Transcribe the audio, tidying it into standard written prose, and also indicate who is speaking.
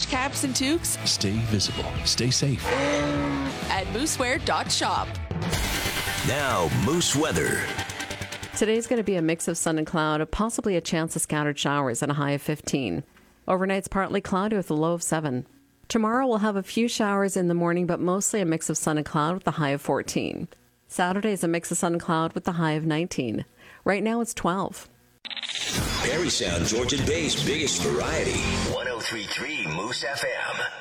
Speaker 1: caps and toques.
Speaker 2: Stay visible. Stay safe.
Speaker 1: At moosewear.shop.
Speaker 3: Now, Moose weather.
Speaker 4: Today's going to be a mix of sun and cloud, possibly a chance of scattered showers and a high of 15. Overnight's partly cloudy with a low of 7. Tomorrow we'll have a few showers in the morning, but mostly a mix of sun and cloud with a high of 14. Saturday is a mix of sun and cloud with a high of 19. Right now it's 12.
Speaker 3: Parry Sound, Georgian Bay's biggest variety. 103.3 Moose FM.